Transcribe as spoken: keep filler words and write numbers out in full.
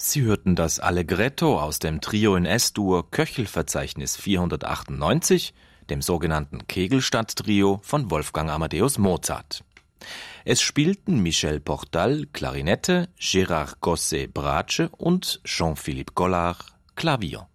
Sie hörten das Allegretto aus dem Trio in S-Dur Köchelverzeichnis vierhundertachtundneunzig, dem sogenannten Kegelstadt-Trio von Wolfgang Amadeus Mozart. Es spielten Michel Portal Klarinette, Gérard Gosset Bratsche und Jean-Philippe Collard Klavier.